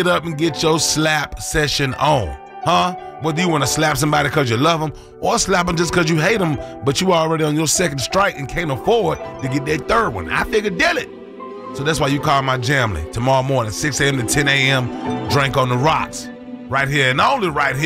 Get up and get your slap session on, huh? Whether you want to slap somebody because you love them or slap them just because you hate them, but you already on your second strike and can't afford to get that third one. I figured deal it. So that's why you call my Jamily tomorrow morning, 6 a.m. to 10 a.m., Drink on the Rocks. Right here and only right here.